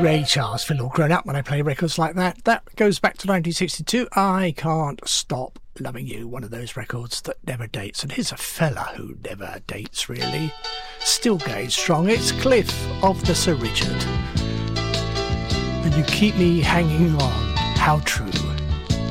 Ray Charles, feel all grown up when I play records like that. That goes back to 1962. I Can't Stop Loving You, one of those records that never dates. And here's a fella who never dates, really. Still going strong. It's Cliff of the Sir Richard. And you keep me hanging on. How true.